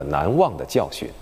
难忘的教训。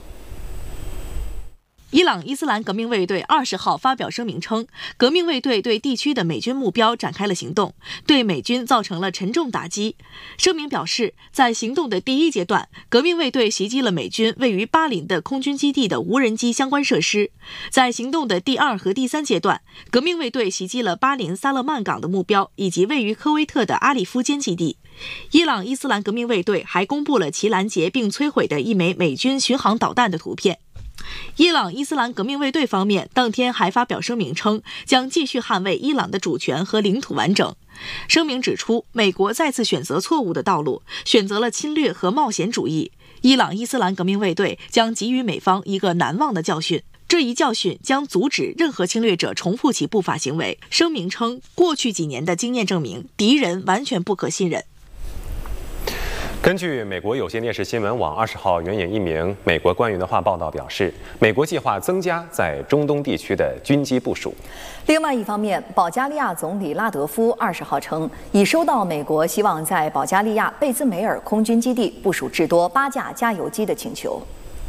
伊朗伊斯兰革命卫队20号发表声明称，革命卫队对地区的美军目标展开了行动，对美军造成了沉重打击。声明表示，在行动的第一阶段，革命卫队袭击了美军位于巴林的空军基地的无人机相关设施；在行动的第2和第3阶段，革命卫队袭击了巴林萨勒曼港的目标以及位于科威特的阿里夫坚基地。伊朗伊斯兰革命卫队还公布了其拦截并摧毁的一枚美军巡航导弹的图片。伊朗伊斯兰革命卫队方面当天还发表声明称，将继续捍卫伊朗的主权和领土完整。声明指出，美国再次选择错误的道路，选择了侵略和冒险主义。伊朗伊斯兰革命卫队将给予美方一个难忘的教训，这一教训将阻止任何侵略者重复其不法行为。声明称，过去几年的经验证明，敌人完全不可信任。 根据美国有线电视新闻网20号援引一名美国官员的话报道表示，美国计划增加在中东地区的军机部署。 另外一方面，保加利亚总理拉德夫20号称，已收到美国希望在保加利亚贝兹梅尔空军基地部署至多8架加油机的请求。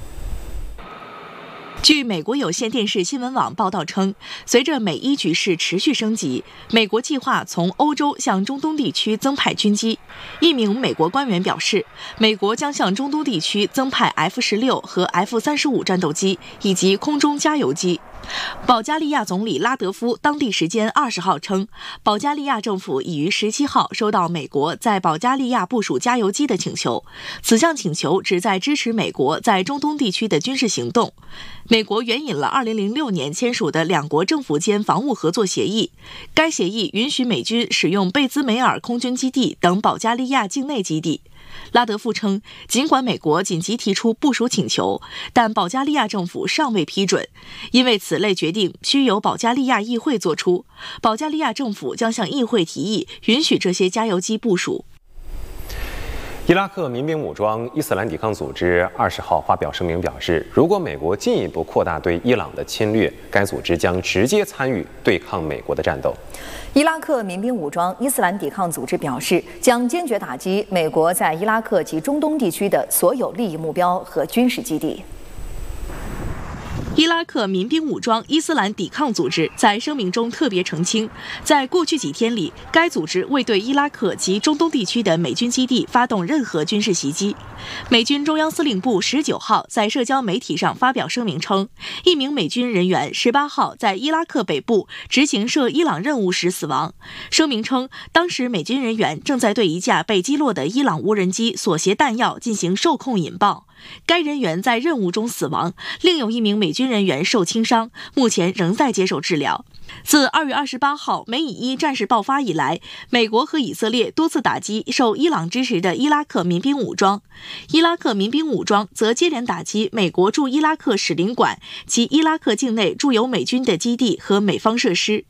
据美国有线电视新闻网报道称，随着美伊局势持续升级，美国计划从欧洲向中东地区增派军机。一名美国官员表示，美国将向中东地区增派 F-16和 F-35战斗机以及空中加油机。保加利亚总理拉德夫当地时间20号称，保加利亚政府已于17号收到美国在保加利亚部署加油机的请求，此项请求旨在支持美国在中东地区的军事行动。美国援引了2006年签署的两国政府间防务合作协议，该协议允许美军使用贝兹梅尔空军基地等保加利亚境内基地。拉德夫称，尽管美国紧急提出部署请求，但保加利亚政府尚未批准，因为此类决定需由保加利亚议会作出。保加利亚政府将向议会提议允许这些加油机部署。 伊拉克民兵武装伊斯兰抵抗组织20号发表声明表示，如果美国进一步扩大对伊朗的侵略，该组织将直接参与对抗美国的战斗。 伊拉克民兵武装伊斯兰抵抗组织表示，将坚决打击美国在伊拉克及中东地区的所有利益目标和军事基地。 伊拉克民兵武装伊斯兰抵抗组织在声明中特别澄清，在过去几天里，该组织未对伊拉克及中东地区的美军基地发动任何军事袭击。美军中央司令部19号在社交媒体上发表声明称，一名美军人员18号在伊拉克北部执行涉伊朗任务时死亡。声明称，当时美军人员正在对一架被击落的伊朗无人机所携弹药进行受控引爆。该人员在任务中死亡，另有一名美军人员受轻伤，目前仍在接受治疗。自2月28号美以1战事爆发以来，美国和以色列多次打击受伊朗支持的伊拉克民兵武装。伊拉克民兵武装则接连打击美国驻伊拉克使领馆及伊拉克境内驻有美军的基地和美方设施。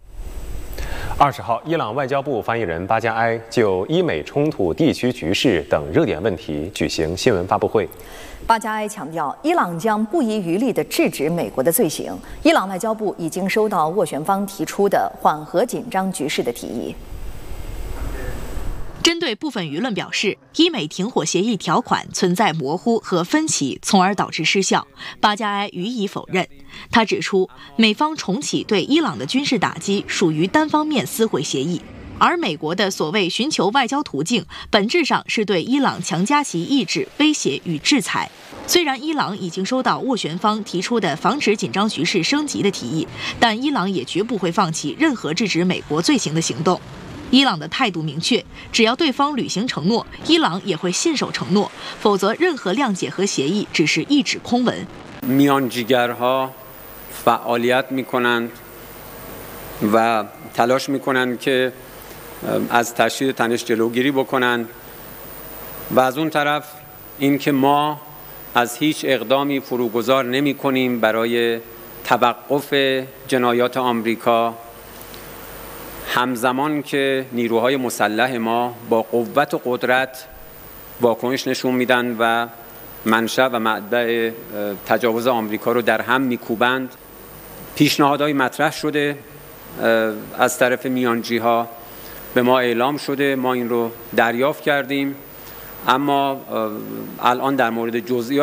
20号，伊朗外交部发言人巴加埃就伊美冲突地区局势等热点问题举行新闻发布会。 巴加埃强调，伊朗将不遗余力地制止美国的罪行。伊朗外交部已经收到斡旋方提出的缓和紧张局势的提议。 针对部分舆论表示，伊美停火协议条款存在模糊和分歧，从而导致失效，巴加埃予以否认。他指出，美方重启对伊朗的军事打击属于单方面撕毁协议，而美国的所谓寻求外交途径，本质上是对伊朗强加其意志、威胁与制裁。虽然伊朗已经收到斡旋方提出的防止紧张局势升级的提议，但伊朗也绝不会放弃任何制止美国罪行的行动。伊朗的态度明确，只要对方履行承诺，伊朗也会信守承诺，否则任何谅解和协议只是一纸空文。 میانجیگرها فعالیت میکنند و تلاش میکنند که از تشدید تنش جلوگیری بکنند و از اون طرف اینکه ما از هیچ اقدامی فروگذار نمی‌کنیم برای توقف جنایات آمریکا، همزمان که نیروهای مسلح ما با قوت و قدرت واکنش نشون میدن و منشأ و منبع تجاوز آمریکا رو در هم میکوبند. پیشنهادهای مطرح شده از طرف میانجی‌ها به ما اعلام شده، ما این رو دریافت کردیم، اما الان در مورد جزئیات